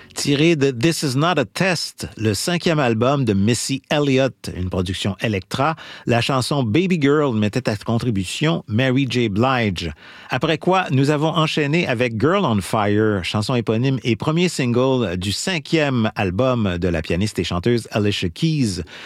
Tiré de This Is Not a Test, le 5e album de Missy Elliott, une production Elektra, la chanson Baby Girl mettait à contribution Mary J. Blige. Après quoi, nous avons enchaîné avec Girl on Fire, chanson éponyme et premier single du 5e album de la pianiste et chanteuse Alicia Keys.